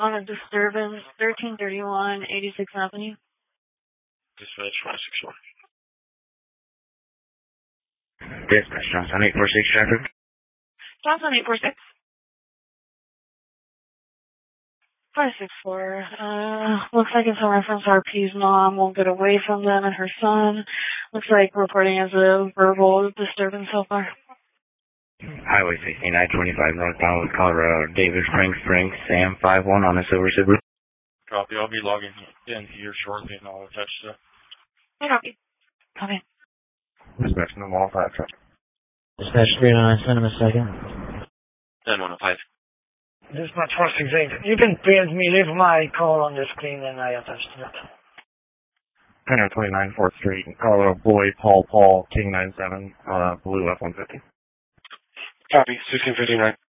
on a disturbance, 1331 86th Avenue. Dispatch 561. Dispatch, Johnson 846 traffic. Johnson 846. 564. Looks like it's a reference RP's mom won't get away from them and her son. Looks like reporting as a verbal disturbance so far. Highway 6925 northbound with Colorado. David Frank Sam 51 on a silver Subaru. Copy. I'll be logging in here shortly and I'll attach to that. Copy. Copy. Dispatch no more 5 truck. Dispatch 309, send him a second. 10-105. Dispatch 468. You can leave my call on the screen and I attach to it. 29 4th Street, Colorado Boy, Paul, King 97, blue F-150. Copy, 1659.